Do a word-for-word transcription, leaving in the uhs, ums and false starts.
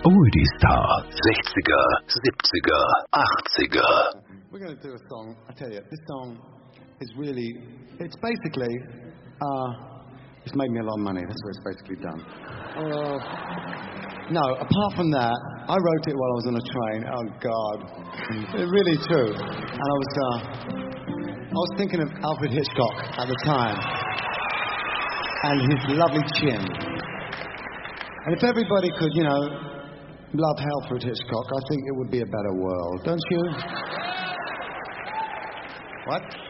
Oldie Star, sechziger, siebziger, achtziger. We're going to do a song, I tell you, this song is really, it's basically, uh, it's made me a lot of money, that's what it's basically done. Uh, no, apart from that, I wrote it while I was on a train, oh God, it's really true. And I was, uh, I was thinking of Alfred Hitchcock at the time, and his lovely chin. And if everybody could, you know, love Alfred Hitchcock, I think it would be a better world, don't you? What?